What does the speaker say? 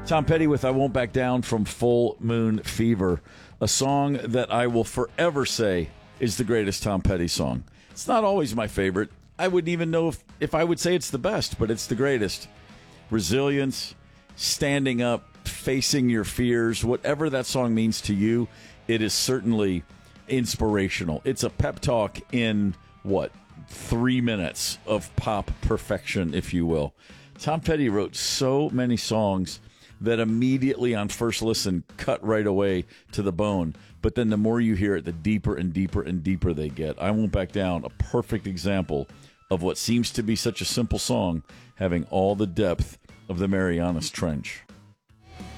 Tom Petty with I Won't Back Down from Full Moon Fever, a song that I will forever say is the greatest Tom Petty song. It's not always my favorite. I wouldn't even know if I would say it's the best, but it's the greatest. Resilience, standing up, facing your fears, whatever that song means to you, it is certainly inspirational. It's a pep talk in, 3 minutes of pop perfection, if you will. Tom Petty wrote so many songs that immediately on first listen cut right away to the bone. But then the more you hear it, the deeper and deeper and deeper they get. I Won't Back Down, a perfect example of what seems to be such a simple song, having all the depth of the Marianas Trench.